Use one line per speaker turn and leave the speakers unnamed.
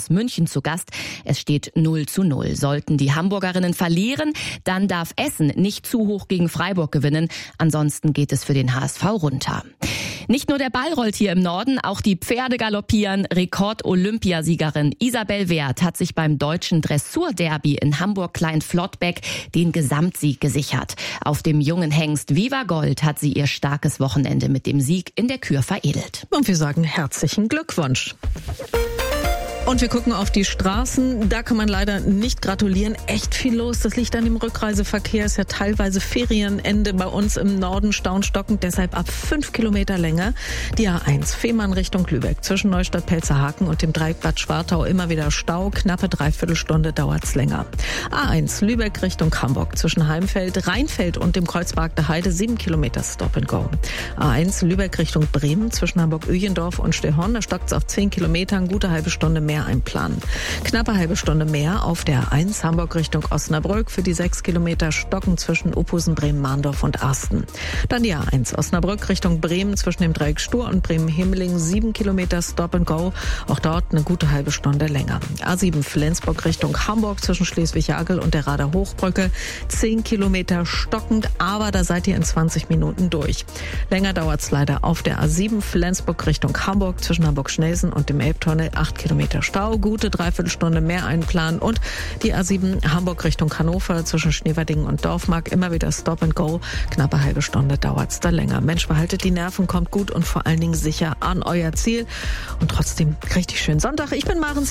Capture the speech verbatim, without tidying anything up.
aus München zu Gast. Es steht null zu null. Sollten die Hamburgerinnen verlieren, dann darf Essen nicht zu hoch gegen Freiburg gewinnen. Ansonsten geht es für den H S V runter. Nicht nur der Ball rollt hier im Norden, auch die Pferde galoppieren. Rekord-Olympiasiegerin Isabel Wert hat sich beim deutschen Dressur-Derby in Hamburg-Klein-Flottbeck den Gesamtsieg gesichert. Auf dem jungen Hengst Viva Gold hat sie ihr starkes Wochenende mit dem Sieg in der Kür veredelt.
Und wir sagen herzlichen Glückwunsch. Und wir gucken auf die Straßen. Da kann man leider nicht gratulieren. Echt viel los. Das liegt an dem Rückreiseverkehr. Ist ja teilweise Ferienende bei uns im Norden. Staunstockend, deshalb ab fünf Kilometer Länge. Die A eins, Fehmarn Richtung Lübeck. Zwischen Neustadt-Pelzerhaken und dem Dreieck Bad Schwartau immer wieder Stau. Knappe Dreiviertelstunde dauert's länger. A eins, Lübeck Richtung Hamburg. Zwischen Heimfeld, Rheinfeld und dem Kreuzberg der Heide sieben Kilometer Stop and Go. A eins, Lübeck Richtung Bremen. Zwischen Hamburg-Öjendorf und Stehorn. Da stockt's auf zehn Kilometer. Eine gute halbe Stunde mehr einplanen. Knappe halbe Stunde mehr auf der A eins Hamburg Richtung Osnabrück für die sechs Kilometer stocken zwischen Uphusen, Bremen-Mahndorf und Arsten. Dann die A eins Osnabrück Richtung Bremen zwischen dem Dreieck Stur und Bremen-Himmeling sieben Kilometer Stop and Go. Auch dort eine gute halbe Stunde länger. A sieben Flensburg Richtung Hamburg zwischen Schleswig-Jagel und der Rader Hochbrücke zehn Kilometer stockend, aber da seid ihr in zwanzig Minuten durch. Länger dauert's leider auf der A sieben Flensburg Richtung Hamburg zwischen Hamburg-Schnelsen und dem Elbtunnel acht Kilometer Stau. Gute Dreiviertelstunde mehr einplanen und die A sieben Hamburg Richtung Hannover zwischen Schneverdingen und Dorfmark immer wieder Stop and Go. Knappe halbe Stunde dauert's da länger. Mensch, behaltet die Nerven, kommt gut und vor allen Dingen sicher an euer Ziel und trotzdem richtig schönen Sonntag. Ich bin Maren